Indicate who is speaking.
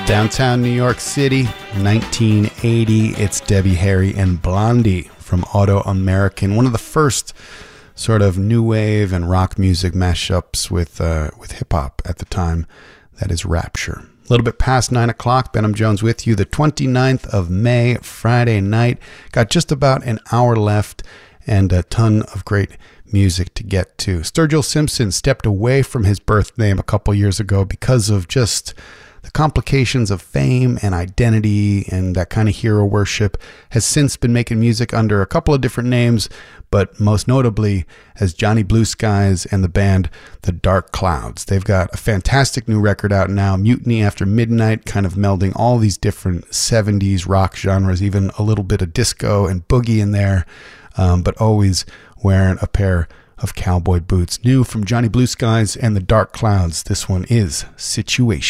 Speaker 1: Downtown New York City, 1980. It's Debbie Harry and Blondie from Auto American. One of the first sort of new wave and rock music mashups with hip hop at the time. That is Rapture. A little bit past 9 o'clock. Benham Jones with you. The 29th of May, Friday night. Got just about an hour left and a ton of great music to get to. Sturgill Simpson stepped away from his birth name a couple years ago because of just the complications of fame and identity and that kind of hero worship. Has since been making music under a couple of different names, but most notably as Johnny Blue Skies and the band The Dark Clouds. They've got a fantastic new record out now, Mutiny After Midnight, kind of melding all these different 70s rock genres, even a little bit of disco and boogie in there, but always wearing a pair of cowboy boots. New from Johnny Blue Skies and The Dark Clouds, this one is Situation.